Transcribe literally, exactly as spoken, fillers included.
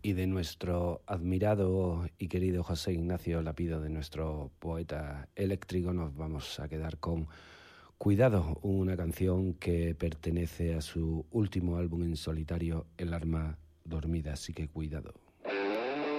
y de nuestro admirado y querido José Ignacio Lapido, de nuestro poeta eléctrico, nos vamos a quedar con Cuidado, una canción que pertenece a su último álbum en solitario, El arma dormida, así que cuidado.